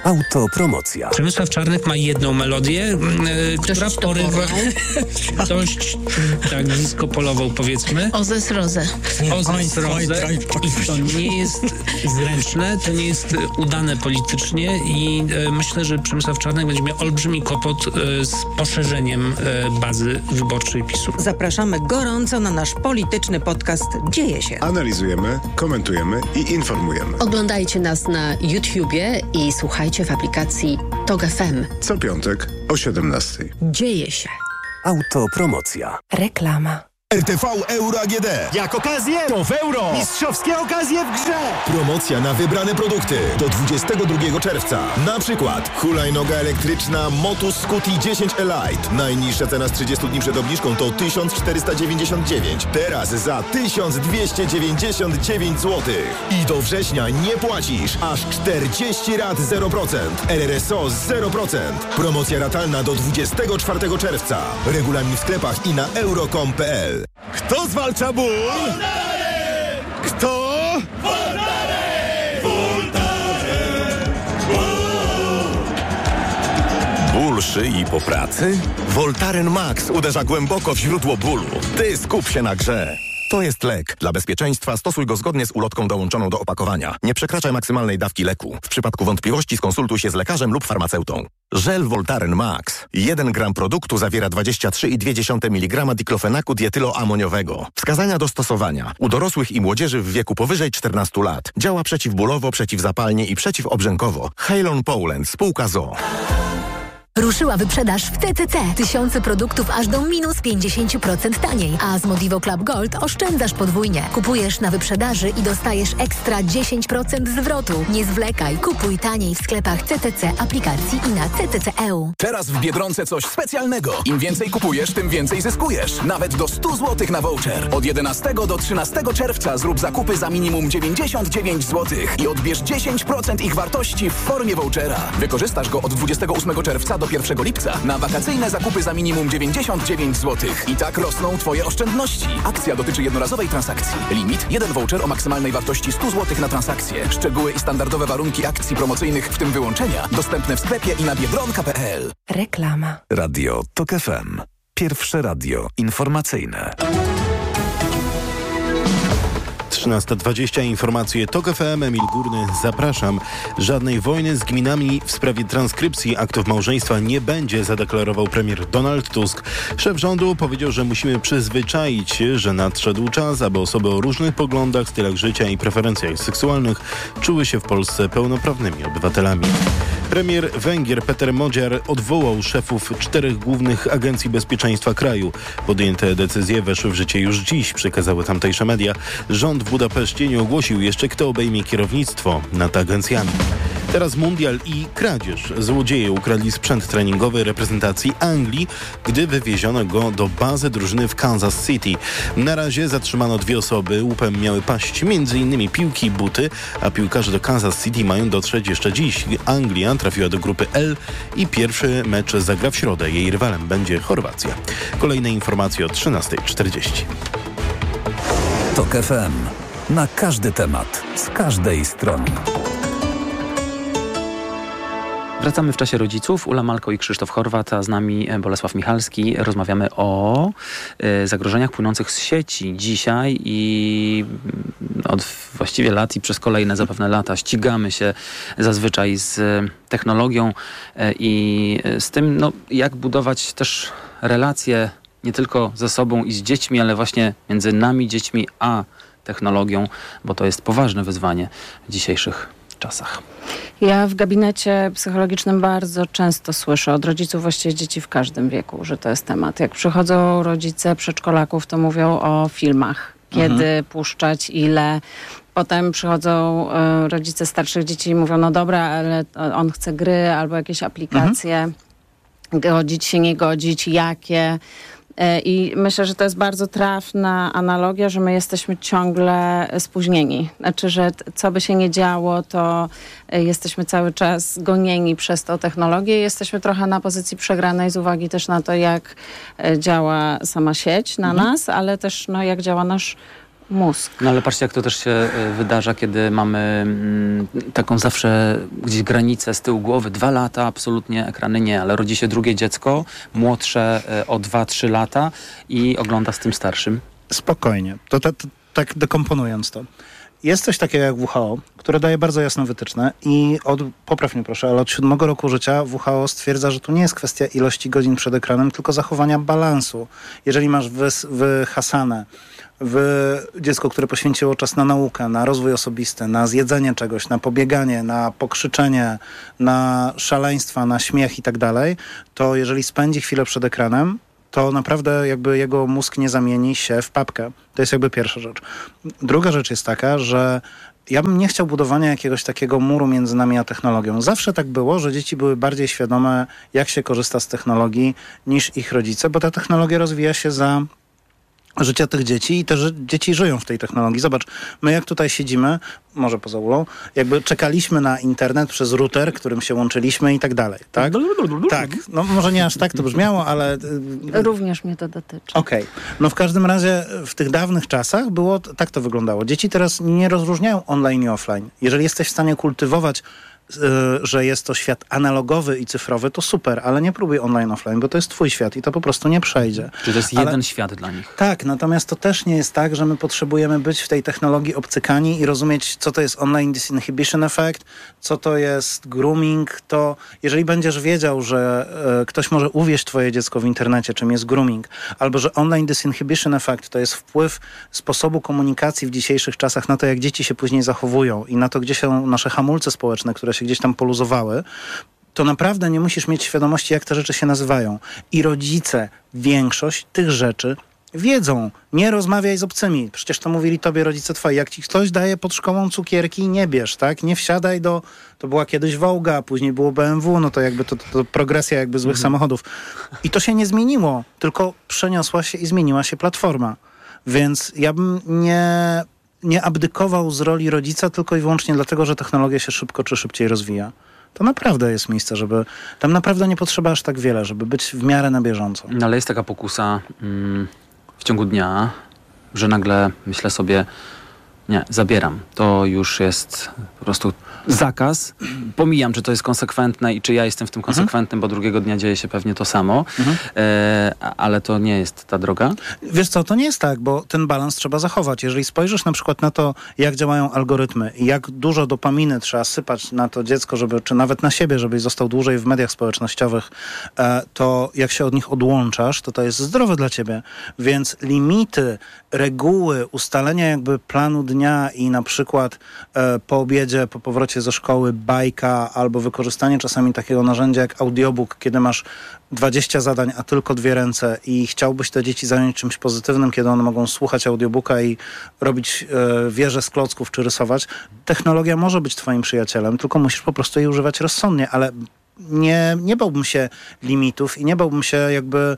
Autopromocja. Przemysław Czarnek ma jedną melodię, która porywa dość tak disco-polową, powiedzmy. Ozes Rozę. Ozes Rozę. I to nie jest zręczne, to nie jest udane politycznie i myślę, że Przemysław Czarnek będzie miał olbrzymi kłopot z poszerzeniem bazy wyborczej PiS-u. Zapraszamy gorąco na nasz polityczny podcast Dzieje się. Analizujemy, komentujemy i informujemy. Oglądajcie nas na YouTubie i słuchajcie w aplikacji TOG FM. Co piątek o 17:00. Dzieje się. Autopromocja. Reklama. RTV Euro AGD. Jak okazję, to w euro. Mistrzowskie okazje w grze. Promocja na wybrane produkty do 22 czerwca. Na przykład hulajnoga elektryczna Motus Scuti 10 Elite. Najniższa cena z 30 dni przed obniżką to 1499. Teraz za 1299 zł. I do września nie płacisz. Aż 40 rat 0%. RRSO 0%. Promocja ratalna do 24 czerwca. Regulamin w sklepach i na euro.com.pl. Kto zwalcza ból? Kto? Ból szyi po pracy? Voltaren Max uderza głęboko w źródło bólu. Ty skup się na grze. To jest lek. Dla bezpieczeństwa stosuj go zgodnie z ulotką dołączoną do opakowania. Nie przekraczaj maksymalnej dawki leku. W przypadku wątpliwości skonsultuj się z lekarzem lub farmaceutą. Żel Voltaren Max. 1 gram produktu zawiera 23,2 mg diklofenaku dietyloamoniowego. Wskazania do stosowania. U dorosłych i młodzieży w wieku powyżej 14 lat. Działa przeciwbólowo, przeciwzapalnie i przeciwobrzękowo. Halon Poland. Spółka ZOO. Ruszyła wyprzedaż w TCC. Tysiące produktów aż do minus 50% taniej. A z Modivo Club Gold oszczędzasz podwójnie. Kupujesz na wyprzedaży i dostajesz ekstra 10% zwrotu. Nie zwlekaj. Kupuj taniej w sklepach CCC, aplikacji i na CCC.eu. Teraz w Biedronce coś specjalnego. Im więcej kupujesz, tym więcej zyskujesz. Nawet do 100 zł na voucher. Od 11 do 13 czerwca zrób zakupy za minimum 99 zł i odbierz 10% ich wartości w formie vouchera. Wykorzystasz go od 28 czerwca do 1 lipca na wakacyjne zakupy za minimum 99 zł. I tak rosną Twoje oszczędności. Akcja dotyczy jednorazowej transakcji. Limit: 1 voucher o maksymalnej wartości 100 zł na transakcję. Szczegóły i standardowe warunki akcji promocyjnych, w tym wyłączenia, dostępne w sklepie i na biedronka.pl. Reklama. Radio TOG FM. Pierwsze radio informacyjne. 13:20. Informacje TOG FM. Emil Górny, zapraszam. Żadnej wojny z gminami w sprawie transkrypcji aktów małżeństwa nie będzie, zadeklarował premier Donald Tusk. Szef rządu powiedział, że musimy przyzwyczaić się, że nadszedł czas, aby osoby o różnych poglądach, stylach życia i preferencjach seksualnych czuły się w Polsce pełnoprawnymi obywatelami. Premier Węgier Peter Modziar odwołał szefów 4 głównych agencji bezpieczeństwa kraju. Podjęte decyzje weszły w życie już dziś, przekazały tamtejsze media. Rząd w Budapeszcie nie ogłosił jeszcze, kto obejmie kierownictwo nad agencjami. Teraz mundial i kradzież. Złodzieje ukradli sprzęt treningowy reprezentacji Anglii, gdy wywieziono go do bazy drużyny w Kansas City. Na razie zatrzymano 2 osoby. Łupem miały paść m.in. piłki i buty, a piłkarze do Kansas City mają dotrzeć jeszcze dziś. Anglia trafiła do grupy L i pierwszy mecz zagra w środę. Jej rywalem będzie Chorwacja. Kolejne informacje o 13:40. TOG FM. Na każdy temat, z każdej strony. Wracamy w czasie rodziców. Ula Malko i Krzysztof Chorwat, a z nami Bolesław Michalski. Rozmawiamy o zagrożeniach płynących z sieci. Dzisiaj i od właściwie lat i przez kolejne zapewne lata ścigamy się zazwyczaj z technologią i z tym, jak budować też relacje nie tylko ze sobą i z dziećmi, ale właśnie między nami, dziećmi, a technologią, bo to jest poważne wyzwanie w dzisiejszych czasach. Ja w gabinecie psychologicznym bardzo często słyszę od rodziców, właściwie dzieci w każdym wieku, że to jest temat. Jak przychodzą rodzice przedszkolaków, to mówią o filmach. Kiedy puszczać, ile. Potem przychodzą rodzice starszych dzieci i mówią, no dobra, ale on chce gry albo jakieś aplikacje. Godzić się, nie godzić, jakie. I myślę, że to jest bardzo trafna analogia, że my jesteśmy ciągle spóźnieni. Znaczy, że co by się nie działo, to jesteśmy cały czas gonieni przez tą technologię. Jesteśmy trochę na pozycji przegranej z uwagi też na to, jak działa sama sieć na nas, ale też jak działa nasz mózg. No ale patrzcie, jak to też się wydarza, kiedy mamy taką zawsze gdzieś granicę z tyłu głowy. 2 lata, absolutnie ekrany nie, ale rodzi się drugie dziecko, młodsze o 2-3 lata i ogląda z tym starszym. Spokojnie. To tak dekomponując to. Jest coś takiego jak WHO, które daje bardzo jasne wytyczne i popraw mnie proszę, ale od 7 roku życia WHO stwierdza, że tu nie jest kwestia ilości godzin przed ekranem, tylko zachowania balansu. Jeżeli masz wyhasane dziecko, które poświęciło czas na naukę, na rozwój osobisty, na zjedzenie czegoś, na pobieganie, na pokrzyczenie, na szaleństwa, na śmiech i tak dalej, to jeżeli spędzi chwilę przed ekranem, to naprawdę jakby jego mózg nie zamieni się w papkę. To jest jakby pierwsza rzecz. Druga rzecz jest taka, że ja bym nie chciał budowania jakiegoś takiego muru między nami a technologią. Zawsze tak było, że dzieci były bardziej świadome, jak się korzysta z technologii niż ich rodzice, bo ta technologia rozwija się za życia tych dzieci i te dzieci żyją w tej technologii. Zobacz, my jak tutaj siedzimy, może poza Ulą, jakby czekaliśmy na internet przez router, którym się łączyliśmy i tak dalej, tak? Tak, no może nie aż tak to brzmiało, ale... Również mnie to dotyczy. Okej. No w każdym razie w tych dawnych czasach tak to wyglądało. Dzieci teraz nie rozróżniają online i offline. Jeżeli jesteś w stanie kultywować że jest to świat analogowy i cyfrowy, to super, ale nie próbuj online, offline, bo to jest twój świat i to po prostu nie przejdzie. Czy to jest jeden świat dla nich? Tak, natomiast to też nie jest tak, że my potrzebujemy być w tej technologii obcykani i rozumieć, co to jest online disinhibition effect, co to jest grooming, to jeżeli będziesz wiedział, że ktoś może uwieść twoje dziecko w internecie, czym jest grooming, albo że online disinhibition effect to jest wpływ sposobu komunikacji w dzisiejszych czasach na to, jak dzieci się później zachowują i na to, gdzie są nasze hamulce społeczne, które się gdzieś tam poluzowały, to naprawdę nie musisz mieć świadomości, jak te rzeczy się nazywają. I rodzice większość tych rzeczy wiedzą. Nie rozmawiaj z obcymi. Przecież to mówili tobie rodzice twoi. Jak ci ktoś daje pod szkołą cukierki, nie bierz, tak? Nie wsiadaj to była kiedyś Wołga, a później było BMW, no to jakby to progresja jakby złych samochodów. I to się nie zmieniło, tylko przeniosła się i zmieniła się platforma. Więc ja bym nie abdykował z roli rodzica tylko i wyłącznie dlatego, że technologia się szybko czy szybciej rozwija. To naprawdę jest miejsce, żeby... Tam naprawdę nie potrzeba aż tak wiele, żeby być w miarę na bieżąco. No ale jest taka pokusa w ciągu dnia, że nagle myślę sobie, nie, zabieram. To już jest po prostu zakaz. Pomijam, czy to jest konsekwentne i czy ja jestem w tym konsekwentnym, bo drugiego dnia dzieje się pewnie to samo. Ale to nie jest ta droga. Wiesz co, to nie jest tak, bo ten balans trzeba zachować. Jeżeli spojrzysz na przykład na to, jak działają algorytmy i jak dużo dopaminy trzeba sypać na to dziecko, czy nawet na siebie, żebyś został dłużej w mediach społecznościowych, to jak się od nich odłączasz, to jest zdrowe dla ciebie. Więc limity, reguły, ustalenia jakby planu dnia i na przykład po obiedzie, po powrocie ze szkoły bajka albo wykorzystanie czasami takiego narzędzia jak audiobook, kiedy masz 20 zadań, a tylko 2 ręce i chciałbyś te dzieci zająć czymś pozytywnym, kiedy one mogą słuchać audiobooka i robić wieże z klocków czy rysować. Technologia może być twoim przyjacielem, tylko musisz po prostu jej używać rozsądnie, ale nie bałbym się limitów i nie bałbym się jakby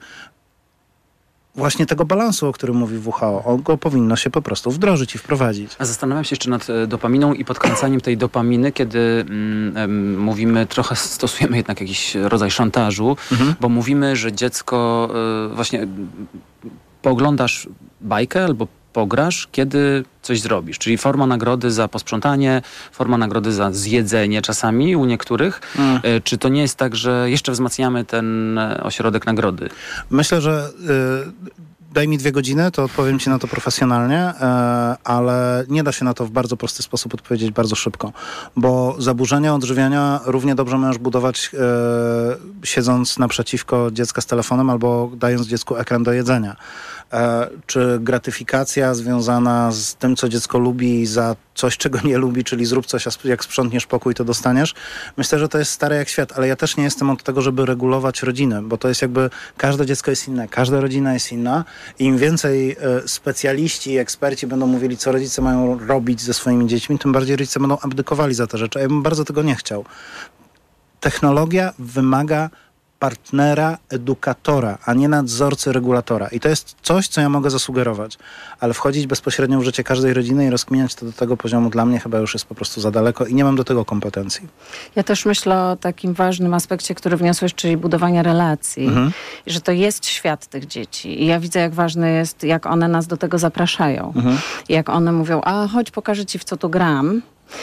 właśnie tego balansu, o którym mówi WHO. Go powinno się po prostu wdrożyć i wprowadzić. A zastanawiam się jeszcze nad dopaminą i podkręcaniem tej dopaminy, kiedy mówimy, trochę stosujemy jednak jakiś rodzaj szantażu, bo mówimy, że dziecko właśnie pooglądasz bajkę albo pograsz, kiedy coś zrobisz. Czyli forma nagrody za posprzątanie, forma nagrody za zjedzenie czasami u niektórych. Czy to nie jest tak, że jeszcze wzmacniamy ten ośrodek nagrody? Myślę, że daj mi 2 godziny, to odpowiem ci na to profesjonalnie, ale nie da się na to w bardzo prosty sposób odpowiedzieć bardzo szybko, bo zaburzenia odżywiania równie dobrze możesz budować siedząc naprzeciwko dziecka z telefonem albo dając dziecku ekran do jedzenia. Czy gratyfikacja związana z tym, co dziecko lubi za coś, czego nie lubi, czyli zrób coś, a jak sprzątniesz pokój, to dostaniesz. Myślę, że to jest stare jak świat, ale ja też nie jestem od tego, żeby regulować rodzinę, bo to jest jakby, każde dziecko jest inne, każda rodzina jest inna i im więcej specjaliści i eksperci będą mówili, co rodzice mają robić ze swoimi dziećmi, tym bardziej rodzice będą abdykowali za te rzeczy, a ja bym bardzo tego nie chciał. Technologia wymaga partnera, edukatora, a nie nadzorcy, regulatora. I to jest coś, co ja mogę zasugerować. Ale wchodzić bezpośrednio w życie każdej rodziny i rozkminiać to do tego poziomu dla mnie chyba już jest po prostu za daleko i nie mam do tego kompetencji. Ja też myślę o takim ważnym aspekcie, który wniosłeś, czyli budowania relacji. I że to jest świat tych dzieci. I ja widzę, jak ważne jest, jak one nas do tego zapraszają. I jak one mówią, a chodź, pokażę ci, w co tu gram.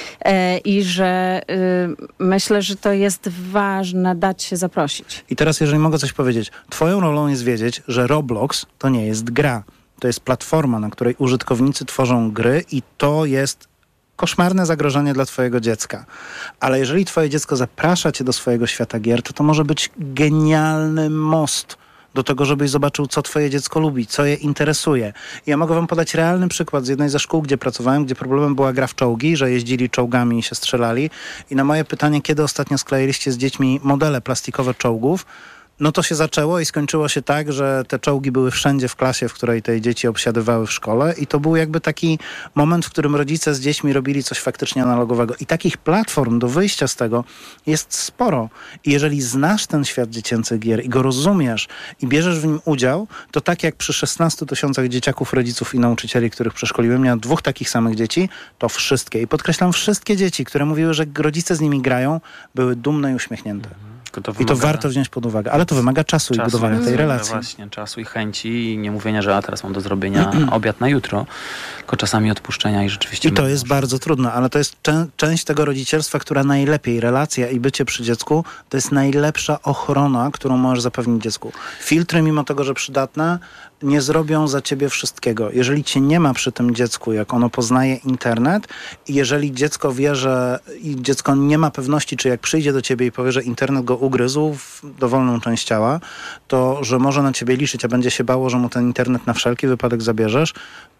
I że myślę, że to jest ważne dać się zaprosić. I teraz, jeżeli mogę coś powiedzieć, twoją rolą jest wiedzieć, że Roblox to nie jest gra. To jest platforma, na której użytkownicy tworzą gry i to jest koszmarne zagrożenie dla twojego dziecka. Ale jeżeli twoje dziecko zaprasza cię do swojego świata gier, to może być genialny most do tego, żebyś zobaczył, co twoje dziecko lubi, co je interesuje. I ja mogę wam podać realny przykład z jednej ze szkół, gdzie pracowałem, gdzie problemem była gra w czołgi, że jeździli czołgami i się strzelali. I na moje pytanie, kiedy ostatnio skleiliście z dziećmi modele plastikowe czołgów, no to się zaczęło i skończyło się tak, że te czołgi były wszędzie w klasie, w której te dzieci obsiadywały w szkole i to był jakby taki moment, w którym rodzice z dziećmi robili coś faktycznie analogowego. I takich platform do wyjścia z tego jest sporo. I jeżeli znasz ten świat dziecięcych gier i go rozumiesz i bierzesz w nim udział, to tak jak przy 16 000 dzieciaków, rodziców i nauczycieli, których przeszkoliłem, miałem 2 takich samych dzieci, to wszystkie. I podkreślam, wszystkie dzieci, które mówiły, że rodzice z nimi grają, były dumne i uśmiechnięte. I to warto wziąć pod uwagę, ale to wymaga czasu i budowania tej relacji. Właśnie, czasu i chęci i nie mówienia, że teraz mam do zrobienia obiad na jutro, tylko czasami odpuszczenia i rzeczywiście... I to jest bardzo trudne, ale to jest część tego rodzicielstwa, która najlepiej, relacja i bycie przy dziecku, to jest najlepsza ochrona, którą możesz zapewnić dziecku. Filtry, mimo tego, że przydatne, nie zrobią za ciebie wszystkiego. Jeżeli cię nie ma przy tym dziecku, jak ono poznaje internet i jeżeli dziecko wie, że dziecko nie ma pewności, czy jak przyjdzie do ciebie i powie, że internet go ugryzł w dowolną część ciała, to że może na ciebie liczyć, a będzie się bało, że mu ten internet na wszelki wypadek zabierzesz,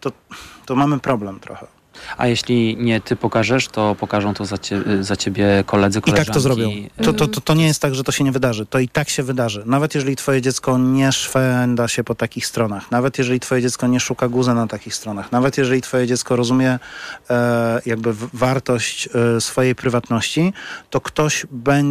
to mamy problem trochę. A jeśli nie ty pokażesz, to pokażą to za ciebie koledzy, koleżanki. I tak to zrobią. To nie jest tak, że to się nie wydarzy. To i tak się wydarzy. Nawet jeżeli twoje dziecko nie szwenda się po takich stronach, nawet jeżeli twoje dziecko nie szuka guza na takich stronach, nawet jeżeli twoje dziecko rozumie jakby wartość swojej prywatności, to ktoś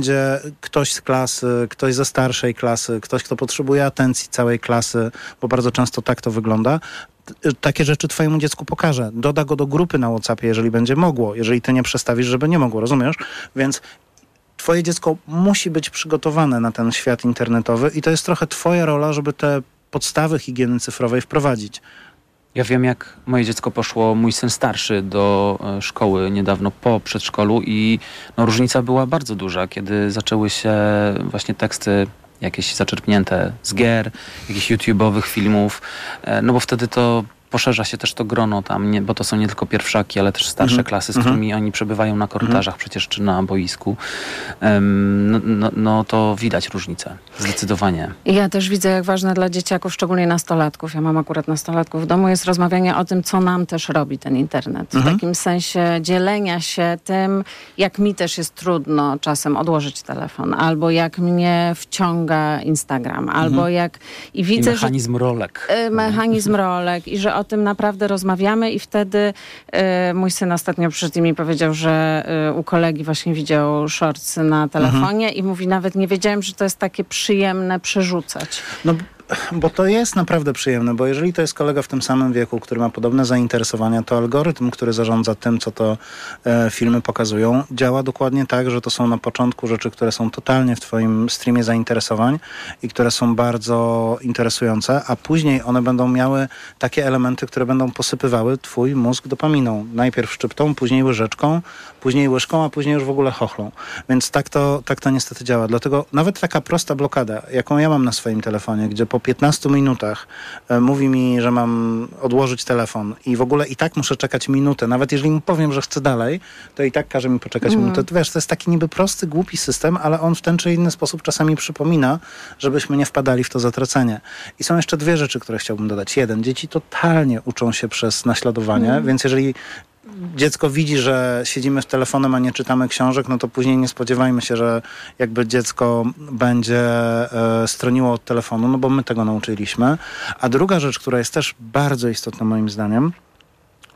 z klasy, ktoś ze starszej klasy, ktoś, kto potrzebuje atencji całej klasy, bo bardzo często tak to wygląda, takie rzeczy twojemu dziecku pokaże. Doda go do grupy na WhatsAppie, jeżeli będzie mogło. Jeżeli ty nie przestawisz, żeby nie mogło, rozumiesz? Więc twoje dziecko musi być przygotowane na ten świat internetowy i to jest trochę twoja rola, żeby te podstawy higieny cyfrowej wprowadzić. Ja wiem, jak moje dziecko poszło, mój syn starszy, do szkoły niedawno po przedszkolu i różnica była bardzo duża, kiedy zaczęły się właśnie teksty jakieś zaczerpnięte z gier, jakichś YouTube'owych filmów, no bo wtedy to poszerza się też to grono tam, bo to są nie tylko pierwszaki, ale też starsze klasy, z którymi oni przebywają na korytarzach przecież, czy na boisku. No to widać różnicę. Zdecydowanie. Ja też widzę, jak ważne dla dzieciaków, szczególnie nastolatków, ja mam akurat nastolatków w domu, jest rozmawianie o tym, co nam też robi ten internet. W takim sensie dzielenia się tym, jak mi też jest trudno czasem odłożyć telefon, albo jak mnie wciąga Instagram, albo jak... I widzę, mechanizm rolek. Mechanizm rolek i że o tym naprawdę rozmawiamy i wtedy mój syn ostatnio przyszedł i mi powiedział, że u kolegi właśnie widział shorts na telefonie i mówi, nawet nie wiedziałem, że to jest takie przyjemne przerzucać. No, bo to jest naprawdę przyjemne, bo jeżeli to jest kolega w tym samym wieku, który ma podobne zainteresowania, to algorytm, który zarządza tym, co to filmy pokazują, działa dokładnie tak, że to są na początku rzeczy, które są totalnie w twoim streamie zainteresowań i które są bardzo interesujące, a później one będą miały takie elementy, które będą posypywały twój mózg dopaminą. Najpierw szczyptą, później łyżeczką, później łyżką, a później już w ogóle chochlą. Więc tak to niestety działa. Dlatego nawet taka prosta blokada, jaką ja mam na swoim telefonie, gdzie po 15 minutach mówi mi, że mam odłożyć telefon i w ogóle i tak muszę czekać minutę. Nawet jeżeli mu powiem, że chcę dalej, to i tak każe mi poczekać minutę. To wiesz, to jest taki niby prosty, głupi system, ale on w ten czy inny sposób czasami przypomina, żebyśmy nie wpadali w to zatracenie. I są jeszcze 2 rzeczy, które chciałbym dodać. 1. Dzieci totalnie uczą się przez naśladowanie, więc jeżeli dziecko widzi, że siedzimy w telefonem, a nie czytamy książek, no to później nie spodziewajmy się, że jakby dziecko będzie stroniło od telefonu, no bo my tego nauczyliśmy. A druga rzecz, która jest też bardzo istotna moim zdaniem,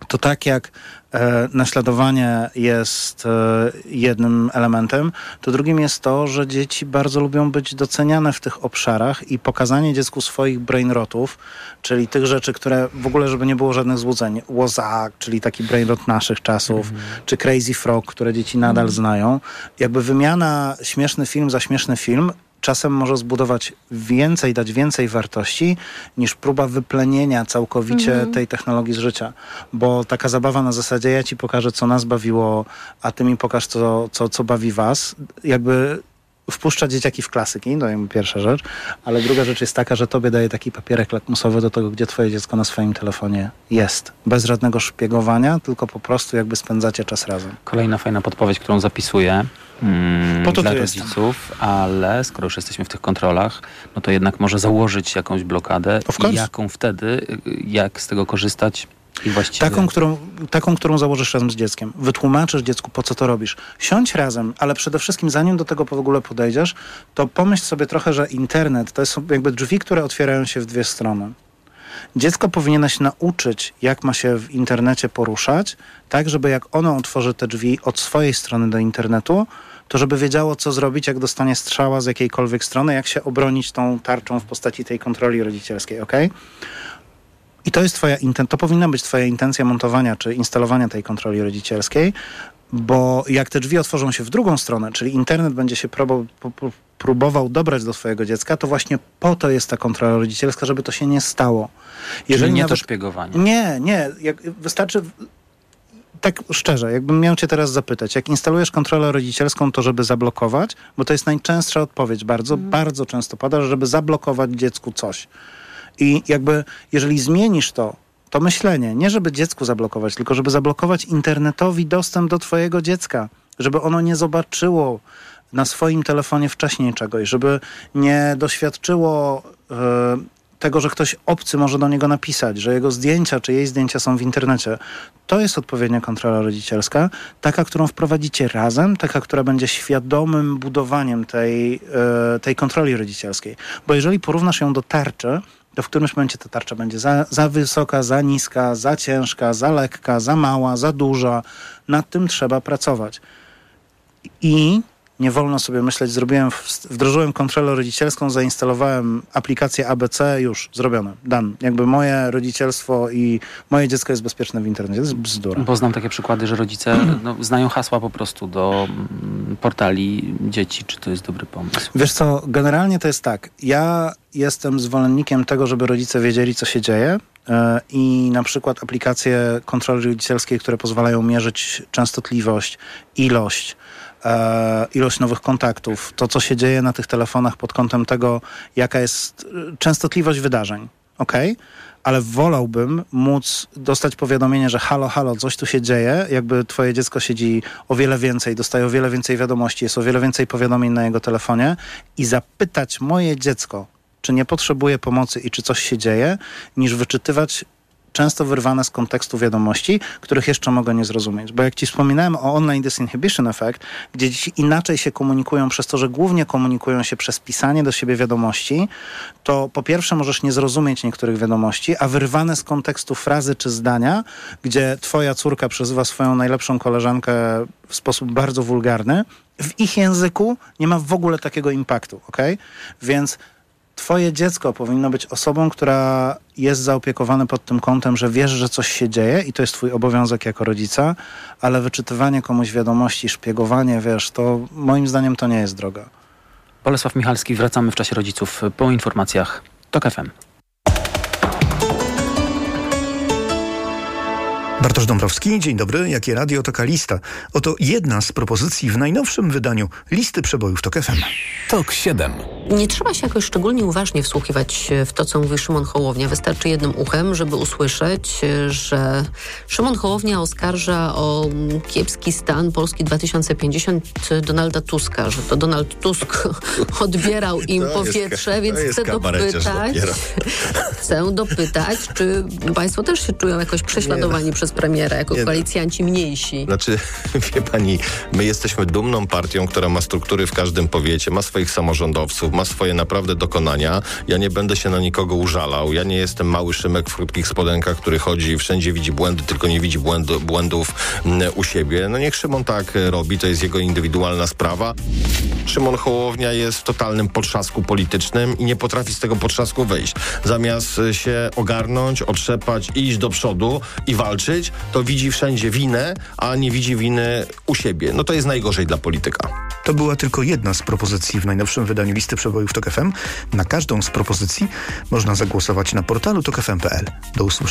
to tak jak naśladowanie jest jednym elementem, to drugim jest to, że dzieci bardzo lubią być doceniane w tych obszarach i pokazanie dziecku swoich brainrotów, czyli tych rzeczy, które w ogóle, żeby nie było żadnych złudzeń, Wozak, czyli taki brainrot naszych czasów, czy Crazy Frog, które dzieci nadal znają. Jakby wymiana śmieszny film za śmieszny film czasem może zbudować więcej, dać więcej wartości niż próba wyplenienia całkowicie tej technologii z życia. Bo taka zabawa na zasadzie ja ci pokażę, co nas bawiło, a ty mi pokaż, co bawi was, jakby wpuszcza dzieciaki w klasyki, to jakby pierwsza rzecz, ale druga rzecz jest taka, że tobie daje taki papierek lakmusowy do tego, gdzie twoje dziecko na swoim telefonie jest. Bez żadnego szpiegowania, tylko po prostu jakby spędzacie czas razem. Kolejna fajna podpowiedź, którą zapisuję dla rodziców, ale skoro już jesteśmy w tych kontrolach, no to jednak może założyć jakąś blokadę i jaką wtedy, jak z tego korzystać i właściwie... Taką, którą założysz razem z dzieckiem. Wytłumaczysz dziecku, po co to robisz. Siądź razem, ale przede wszystkim zanim do tego w ogóle podejdziesz, to pomyśl sobie trochę, że internet to są jakby drzwi, które otwierają się w dwie strony. Dziecko powinieneś nauczyć, jak ma się w internecie poruszać, tak, żeby jak ono otworzy te drzwi od swojej strony do internetu, to żeby wiedziało, co zrobić, jak dostanie strzała z jakiejkolwiek strony, jak się obronić tą tarczą w postaci tej kontroli rodzicielskiej, okej? I to jest to powinna być twoja intencja montowania czy instalowania tej kontroli rodzicielskiej, bo jak te drzwi otworzą się w drugą stronę, czyli internet będzie się próbował dobrać do twojego dziecka, to właśnie po to jest ta kontrola rodzicielska, żeby to się nie stało. Jeżeli nie to szpiegowanie. Nie. Wystarczy... Tak szczerze, jakbym miał cię teraz zapytać, jak instalujesz kontrolę rodzicielską, to żeby zablokować, bo to jest najczęstsza odpowiedź, bardzo często pada, żeby zablokować dziecku coś. I jakby, jeżeli zmienisz to myślenie, nie żeby dziecku zablokować, tylko żeby zablokować internetowi dostęp do twojego dziecka, żeby ono nie zobaczyło na swoim telefonie wcześniej czegoś, żeby nie doświadczyło tego, że ktoś obcy może do niego napisać, że jego zdjęcia czy jej zdjęcia są w internecie. To jest odpowiednia kontrola rodzicielska, taka, którą wprowadzicie razem, taka, która będzie świadomym budowaniem tej kontroli rodzicielskiej. Bo jeżeli porównasz ją do tarczy, to w którymś momencie ta tarcza będzie za wysoka, za niska, za ciężka, za lekka, za mała, za duża. Nad tym trzeba pracować. I nie wolno sobie myśleć, wdrożyłem kontrolę rodzicielską, zainstalowałem aplikację ABC, już zrobione, done. Jakby moje rodzicielstwo i moje dziecko jest bezpieczne w internecie. To jest bzdura. Bo znam takie przykłady, że rodzice znają hasła po prostu do portali dzieci. Czy to jest dobry pomysł? Wiesz co, generalnie to jest tak. Ja jestem zwolennikiem tego, żeby rodzice wiedzieli, co się dzieje i na przykład aplikacje kontroli rodzicielskiej, które pozwalają mierzyć częstotliwość, ilość nowych kontaktów, to co się dzieje na tych telefonach pod kątem tego, jaka jest częstotliwość wydarzeń, okej? Ale wolałbym móc dostać powiadomienie, że halo, coś tu się dzieje, jakby twoje dziecko siedzi o wiele więcej, dostaje o wiele więcej wiadomości, jest o wiele więcej powiadomień na jego telefonie i zapytać moje dziecko, czy nie potrzebuje pomocy i czy coś się dzieje, niż wyczytywać często wyrwane z kontekstu wiadomości, których jeszcze mogę nie zrozumieć. Bo jak ci wspominałem o online disinhibition effect, gdzie dzieci inaczej się komunikują przez to, że głównie komunikują się przez pisanie do siebie wiadomości, to po pierwsze możesz nie zrozumieć niektórych wiadomości, a wyrwane z kontekstu frazy czy zdania, gdzie twoja córka przezywa swoją najlepszą koleżankę w sposób bardzo wulgarny, w ich języku nie ma w ogóle takiego impaktu, okej? Więc twoje dziecko powinno być osobą, która jest zaopiekowana pod tym kątem, że wiesz, że coś się dzieje i to jest twój obowiązek jako rodzica, ale wyczytywanie komuś wiadomości, szpiegowanie, wiesz, to moim zdaniem to nie jest droga. Bolesław Michalski, wracamy w czasie rodziców po informacjach TOK FM. Bartosz Dąbrowski, dzień dobry. Jakie radio, taka lista. Oto jedna z propozycji w najnowszym wydaniu listy przebojów TOK FM. TOK 7. Nie trzeba się jakoś szczególnie uważnie wsłuchiwać w to, co mówi Szymon Hołownia. Wystarczy jednym uchem, żeby usłyszeć, że Szymon Hołownia oskarża o kiepski stan Polski 2050 Donalda Tuska, że to Donald Tusk odbierał im powietrze, więc chcę dopytać, czy państwo też się czują jakoś prześladowani przez premiera, jako koalicjanci mniejsi. Znaczy, wie pani, my jesteśmy dumną partią, która ma struktury w każdym powiecie, ma swoich samorządowców, ma swoje naprawdę dokonania. Ja nie będę się na nikogo użalał. Ja nie jestem mały Szymek w krótkich spodenkach, który chodzi i wszędzie widzi błędy, tylko nie widzi błędów u siebie. No niech Szymon tak robi, to jest jego indywidualna sprawa. Szymon Hołownia jest w totalnym potrzasku politycznym i nie potrafi z tego potrzasku wyjść. Zamiast się ogarnąć, otrzepać, iść do przodu i walczyć, to widzi wszędzie winę, a nie widzi winy u siebie. No to jest najgorzej dla polityka. To była tylko jedna z propozycji w najnowszym wydaniu Listy Przebojów TOK FM. Na każdą z propozycji można zagłosować na portalu tokfm.pl. Do usłyszenia.